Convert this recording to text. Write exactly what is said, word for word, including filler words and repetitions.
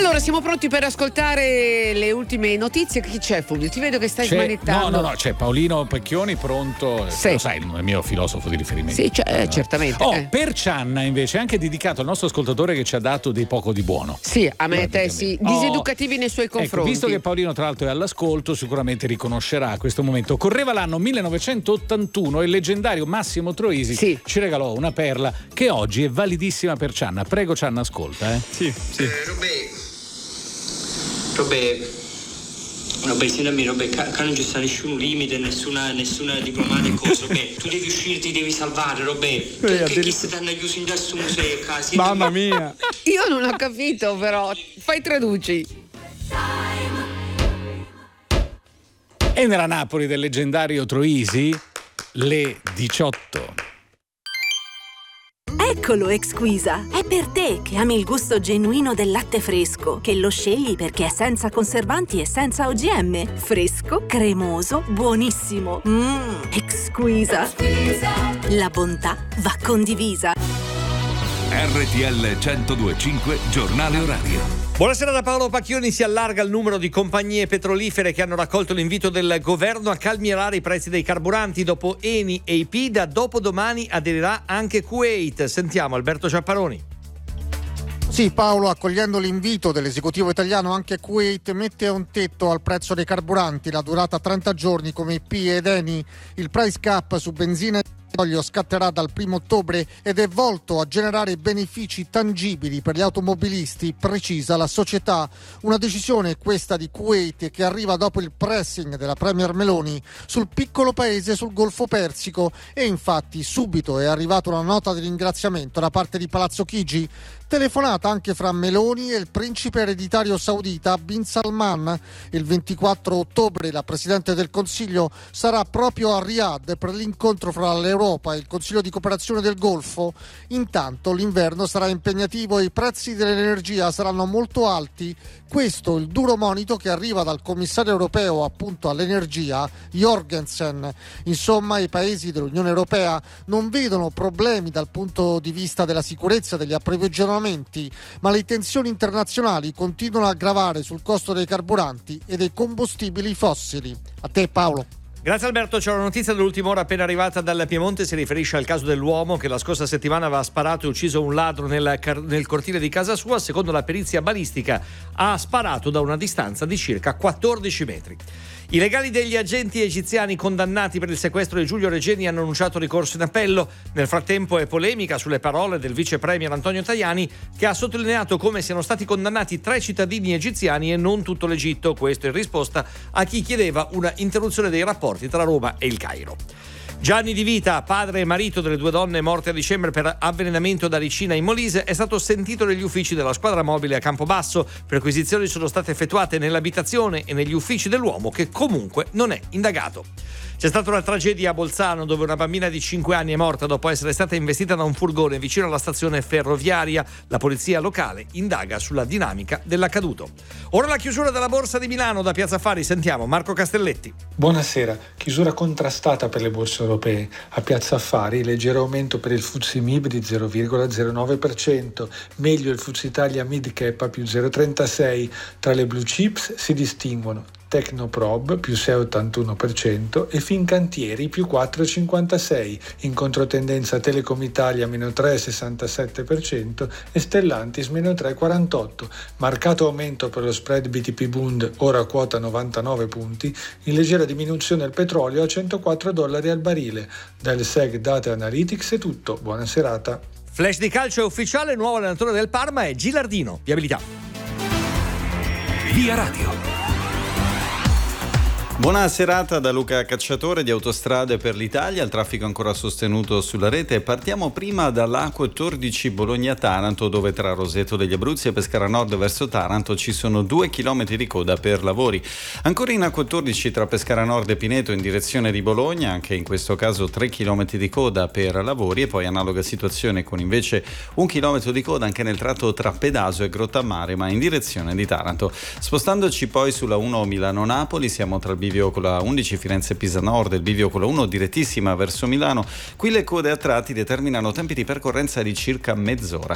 Allora, siamo pronti per ascoltare le ultime notizie. Chi c'è, Fulvio? Ti vedo che stai c'è, smanettando. No, no, no, c'è Paolino Pecchioni pronto. Sì. Lo sai, il mio filosofo di riferimento. Sì, cioè, eh, certamente. Oh, eh. per Cianna invece, anche dedicato al nostro ascoltatore che ci ha dato dei poco di buono. Sì, a me e te sì, diseducativi oh, nei suoi confronti. Ecco, visto che Paolino tra l'altro è all'ascolto, sicuramente riconoscerà a questo momento. Correva l'anno millenovecentottantuno e il leggendario Massimo Troisi sì. ci regalò una perla che oggi è validissima per Cianna. Prego Cianna, ascolta. Eh. Sì, sì. Eh, Robè, Robè, Robè, senti a me, Robè, che non ci sta nessun limite, nessuna, nessuna diplomata e cosa, Robè, tu devi uscire, ti devi salvare, Robè, che, che chi si danno chiusi in questo museo, casi. Mamma mia! Io non ho capito però, fai traduci. E nella Napoli del leggendario Troisi, le diciotto. Eccolo Exquisa, è per te che ami il gusto genuino del latte fresco, che lo scegli perché è senza conservanti e senza O G M. Fresco, cremoso, buonissimo. Mmm, Exquisa. La bontà va condivisa. R T L centodue e cinque, giornale orario. Buonasera da Paolo Pacchioni. Si allarga il numero di compagnie petrolifere che hanno raccolto l'invito del governo a calmierare i prezzi dei carburanti. Dopo Eni e I P, da dopodomani aderirà anche Kuwait. Sentiamo Alberto Ciapparoni. Sì, Paolo, accogliendo l'invito dell'esecutivo italiano, anche Kuwait mette un tetto al prezzo dei carburanti, la durata trenta giorni come I P ed Eni. Il price cap su benzina e olio scatterà dal primo ottobre ed è volto a generare benefici tangibili per gli automobilisti, precisa la società. Una decisione questa di Kuwait che arriva dopo il pressing della premier Meloni sul piccolo paese sul Golfo Persico, e infatti subito è arrivata una nota di ringraziamento da parte di Palazzo Chigi, telefonata anche fra Meloni e il principe ereditario saudita Bin Salman. Il ventiquattro ottobre la Presidente del Consiglio sarà proprio a Riyadh per l'incontro fra l'Europa e il Consiglio di cooperazione del Golfo. Intanto l'inverno sarà impegnativo e i prezzi dell'energia saranno molto alti. Questo il duro monito che arriva dal commissario europeo appunto all'energia Jorgensen. Insomma, i paesi dell'Unione Europea non vedono problemi dal punto di vista della sicurezza degli approvvigionamenti, ma le tensioni internazionali continuano a gravare sul costo dei carburanti e dei combustibili fossili. A te Paolo. Grazie Alberto. C'è una notizia dell'ultima ora appena arrivata dal Piemonte, si riferisce al caso dell'uomo che la scorsa settimana aveva sparato e ucciso un ladro nel, nel cortile di casa sua. Secondo la perizia balistica ha sparato da una distanza di circa quattordici metri. I legali degli agenti egiziani condannati per il sequestro di Giulio Regeni hanno annunciato ricorso in appello. Nel frattempo è polemica sulle parole del vice premier Antonio Tajani, che ha sottolineato come siano stati condannati tre cittadini egiziani e non tutto l'Egitto. Questo in risposta a chi chiedeva una interruzione dei rapporti tra Roma e il Cairo. Gianni Di Vita, padre e marito delle due donne morte a dicembre per avvelenamento da ricina in Molise, è stato sentito negli uffici della squadra mobile a Campobasso. Perquisizioni sono state effettuate nell'abitazione e negli uffici dell'uomo, che comunque non è indagato. C'è stata una tragedia a Bolzano dove una bambina di cinque anni è morta dopo essere stata investita da un furgone vicino alla stazione ferroviaria. La polizia locale indaga sulla dinamica dell'accaduto. Ora la chiusura della borsa di Milano. Da Piazza Affari sentiamo Marco Castelletti. Buonasera. Chiusura contrastata per le borse europee. A Piazza Affari leggero aumento per il F T S E M I B di zero virgola zero nove per cento, meglio il F T S E Italia Mid Cap a più zero virgola trentasei. Tra le blue chips si distinguono Tecnoprob più sei virgola ottantuno per cento e Fincantieri più quattro virgola cinquantasei. In controtendenza Telecom Italia meno tre virgola sessantasette per cento e Stellantis meno tre virgola quarantotto. Marcato aumento per lo spread B T P Bund, ora quota novantanove punti, in leggera diminuzione il petrolio a centoquattro dollari al barile. Dal S E G Data Analytics è tutto, buona serata. Flash di calcio è ufficiale, il nuovo allenatore del Parma è Gilardino. Viabilità. Via Radio. Buona serata da Luca Cacciatore di Autostrade per l'Italia. Il traffico ancora sostenuto sulla rete. Partiamo prima dall'A quattordici Bologna-Taranto, dove tra Roseto degli Abruzzi e Pescara Nord verso Taranto ci sono due chilometri di coda per lavori. Ancora in A quattordici tra Pescara Nord e Pineto in direzione di Bologna, anche in questo caso tre chilometri di coda per lavori, e poi analoga situazione con invece un chilometro di coda anche nel tratto tra Pedaso e Grottammare, ma in direzione di Taranto. Spostandoci poi sulla uno Milano-Napoli, siamo tra il bivio con la undici Firenze-Pisa Nord e il bivio con la uno direttissima verso Milano. Qui le code a tratti determinano tempi di percorrenza di circa mezz'ora.